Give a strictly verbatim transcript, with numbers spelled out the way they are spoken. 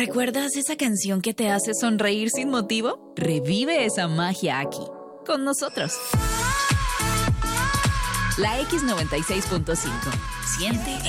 ¿Recuerdas esa canción que te hace sonreír sin motivo? Revive esa magia aquí, con nosotros. La X noventa y seis punto cinco. Siente